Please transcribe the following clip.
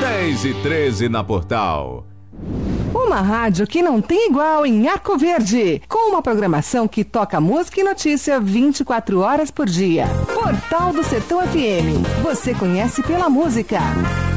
10h13 na Portal. Uma rádio que não tem igual em Arco Verde, com uma programação que toca música e notícia 24 horas por dia. Portal do Sertão FM. Você conhece pela música.